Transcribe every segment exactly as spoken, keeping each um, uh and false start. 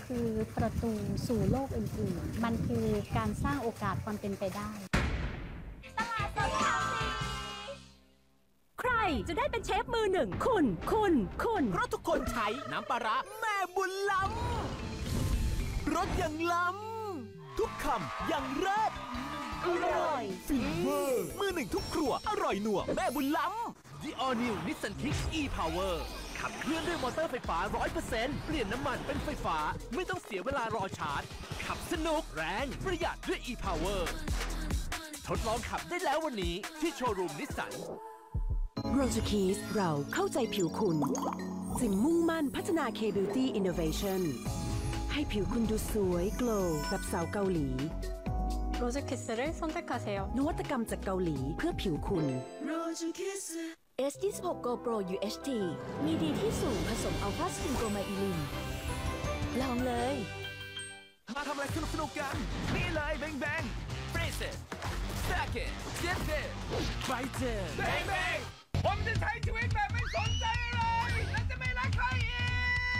คือประตูสู่โลกอื่นๆมันคือการสร้างโอกาสความเป็นไปได้ตลาดสดข่าวสีใครจะได้เป็นเชฟมือหนึ่งคุณคุณคุณเพราะทุกคนใช้น้ำปลาร้าแม่บุญล้ำรสอย่างล้ำทุกคำอย่างเลิศอร่อยฟินเวอร์มือหนึ่งทุกครัวอร่อยหนัวแม่บุญล้ำ The All New Nissan Kick e-Power ขับเคลื่อนด้วยมอเตอร์ไฟฟ้า ร้อยเปอร์เซ็นต์ เปลี่ยนน้ำมันเป็นไฟฟ้าไม่ต้องเสียเวลารอชาร์จขับสนุกแรงประหยัดด้วย e-Power ทดลองขับได้แล้ววันนี้ที่โชว์รูมนิสสันโรจคีสเราเข้าใจผิวคุณจิมมุ่งมั่นพัฒนา K-Beauty Innovation ให้ผิวคุณดูสวยโกลว์แบบสาวเกาหลีโรจคิส를선택하세요 นวัตกรรมจากเกาหลีเพื่อผิวคุณเอส ยี่สิบหก Go Pro ยู เอช ที มีดีที่สูงผสมอัลฟาสตินโกมาอิลินลองเลยมาทำอะไรสนุกสนุกกันนี่เลยแบงแบงเฟรเซสสแต็กเกตเจ็ดเดย์ไบเจอร์แบงแบงผมจะใช้ชีวิตแบบไม่สนใจอะไรและจะไม่รักใครอีก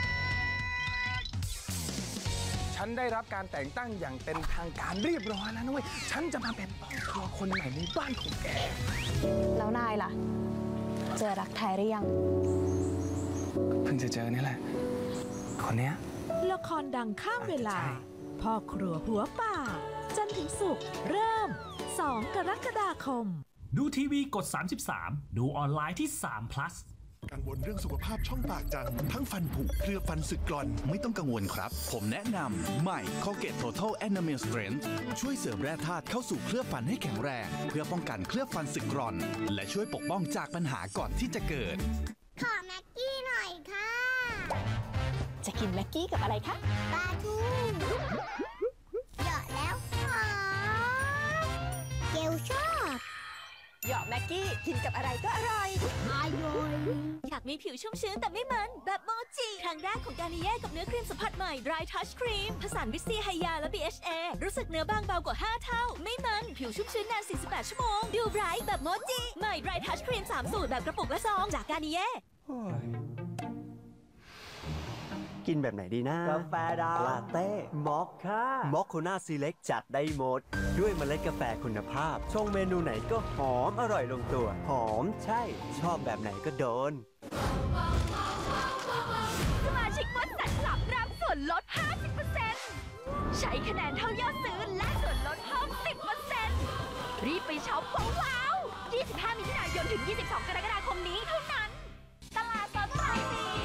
ฉันได้รับการแต่งตั้งอย่างเป็นทางการเรียบร้อยแล้วนะเว้ยฉันจะมาเป็นพ่อครัวคนใหม่ในบ้านของแกแล้วนายล่ะเจอรักแท้หรือยังเพิ่งจะเจอนี่แหละคนเนี้ยละครดังข้ามเวลาพ่อครัวหัวป่าจันทร์ถึงศุกร์เริ่มสองกรกฎาคมดูทีวีกดสามสิบสามดูออนไลน์ที่สาม plus กังวลเรื่องสุขภาพช่องปากจังทั้งฟันผุเคลือบฟันสึกกร่อนไม่ต้องกังวลครับผมแนะนำใหม่ Colgate Total Enamel Strength ช่วยเสริมแร่ธาตุเข้าสู่เคลือบฟันให้แข็งแรงเพื่อป้องกันเคลือบฟันสึกกร่อนและช่วยปกป้องจากปัญหาก่อนที่จะเกิดขอแม็กกี้หน่อยค่ะจะกินแม็กกี้กับอะไรคะปลาทูเหยาะแล้วหอมเกลชอบหยอกแม็กกี้กินกับอะไรก็อร่อยอร่อยอยากมีผิวชุ่มชื้นแต่ไม่มันแบบโมจิครั้งแรกของการนิเย่กับเนื้อครีมสัมผัสใหม่ Dry Touch Cream ผสานวิตซีไฮยาและ บี เอช เอ รู้สึกเนื้อบางเบากว่าห้าเท่าไม่มันผิวชุ่มชื้นนานสี่สิบแปดชั่วโมงดูไบรท์แบบโมจิใหม่ Dry Touch Cream สามสูตรแบบกระปุกและซองจากการนิเย่กินแบบไหนดีนะกาแฟดำลาเต้มอคค่ามอคโคนาซีเล็กจัดได้หมดด้วยเมล็ดกาแฟคุณภาพชงเมนูไหนก็หอมอร่อยลงตัวหอมใช่ชอบแบบไหนก็โดนสมาชิกวัดสันหลับรับส่วนลด ห้าสิบเปอร์เซ็นต์ ใช้คะแนนเท่ายอดซื้อและส่วนลดเพิ่ม สิบเปอร์เซ็นต์ รีบไปช็อปว้าวยี่สิบห้ามิถุนายนถึงยี่สิบสองกรกฎาคมนี้เท่านั้นตลาดสดไทย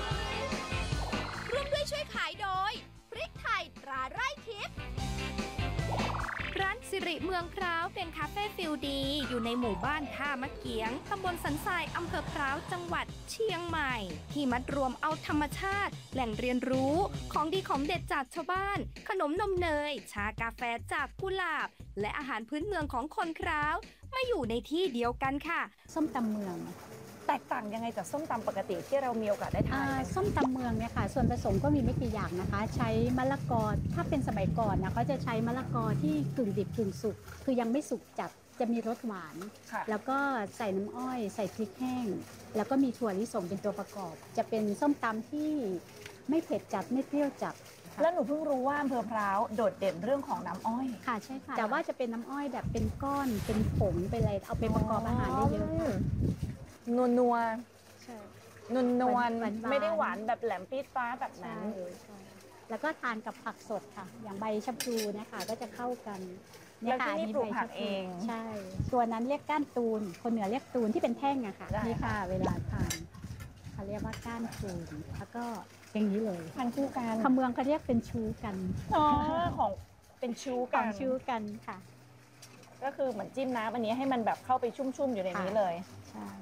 ร่วมด้วยช่วยขายโดยพริกไทยตราไร่ทิพย์ร้านสิริเมืองพร้าวเป็นคาเฟ่ฟิลดีอยู่ในหมู่บ้านท่ามะเกียงตำบลสันทรายอำเภอพร้าวจังหวัดเชียงใหม่ที่มัดรวมเอาธรรมชาติแหล่งเรียนรู้ของดีของเด็ดจากชาวบ้านขนมนมเนยชากาแฟจากกุหลาบและอาหารพื้นเมืองของคนพร้าวมาอยู่ในที่เดียวกันค่ะส้มตำเมืองแตกต่างยังไงจากส้มตำปกติที่เรามีโอกาสได้ทานส้มตำเมืองเนี่ยค่ะส่วนผสมก็มีไม่กี่อย่างนะคะใช้มะละกอถ้าเป็นสมัยก่อนนะเขาจะใช้มะละกอที่กึ่งดิบกึ่งสุกคือยังไม่สุกจัดจะมีรสหวานแล้วก็ใส่น้ำอ้อยใส่พริกแห้งแล้วก็มีถั่วลิสงเป็นตัวประกอบจะเป็นส้มตำที่ไม่เผ็ดจัดไม่เปรี้ยวจัดแล้วหนูเพิ่งรู้ว่าอำเภอพร้าวโดดเด่นเรื่องของน้ำอ้อยค่ะใช่ค่ะแต่ว่าจะเป็นน้ำอ้อยแบบเป็นก้อนเป็นผงเป็นอะไรเอาไปประกอบอาหารได้เยอะนัวนัวๆนวลนวลไม่ได้หวานแบบแหลมปี๊ดฟ้าแบบนั้นแล้วก็ทานกับผักสดค่ะอย่างใบชะพลูนะคะก็จะเข้ากันแล้วที่นี่ปลูกผักเองใช่ตัวนั้นเรียกก้านตูนคนเหนือเรียกตูนที่เป็นแท่งอะค่ะนี่ค่ะเวลาทานเขาเรียกว่าก้านตูนแล้วก็อย่างนี้เลยทานคู่กันคำเมืองเขาเรียกเป็นชูกันอ๋อของเป็นชูกันชูกันค่ะก็คือเหมือนจิ้มน้ำอันนี้ให้มันแบบเข้าไปชุ่มๆอยู่ในนี้เลยใช่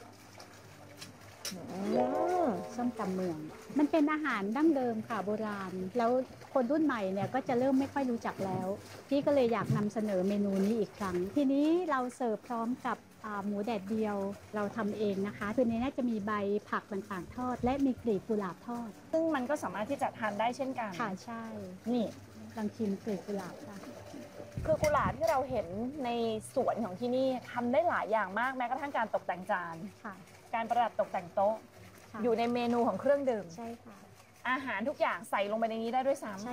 ส้มตำเมืองมันเป็นอาหารดั้งเดิมค่ะโบราณแล้วคนรุ่นใหม่เนี่ยก็จะเริ่มไม่ค่อยรู้จักแล้วพี่ก็เลยอยากนำเสนอเมนูนี้อีกครั้งทีนี้เราเสิร์ฟพร้อมกับหมูแดดเดียวเราทำเองนะคะคือในนี้จะมีใบผักต่างๆทอดและมีกลีบกุหลาบทอดซึ่งมันก็สามารถที่จะทานได้เช่นกันค่ะใช่นี่ลองชิมกลีบกุหลาบค่ะคือกุหลาบที่เราเห็นในสวนของที่นี่ทำได้หลายอย่างมากแม้กระทั่งการตกแต่งจานการประดับตกแต่งโต๊ะอยู่ในเมนูของเครื่องดื่มใช่ค่ะอาหารทุกอย่างใส่ลงไปในนี้ได้ด้วยซ้ำ